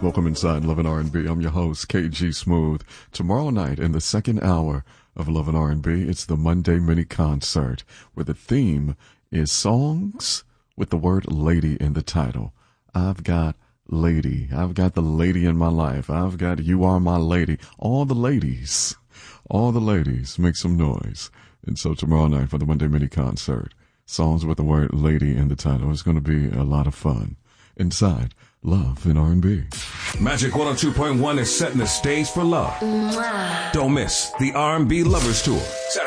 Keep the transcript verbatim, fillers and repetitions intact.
Welcome inside Love and R and B. I'm your host, K G Smooth. Tomorrow night in the second hour of Love and R and B, it's the Monday mini concert where the theme is songs with the word lady in the title. I've got lady. I've got the lady in my life. I've got you are my lady. All the ladies, all the ladies make some noise. And so tomorrow night for the Monday mini concert, songs with the word lady in the title. It's going to be a lot of fun. Inside Love and R and B. Magic one oh two point one is setting the stage for love. Mwah. Don't miss the R and B Lovers Tour.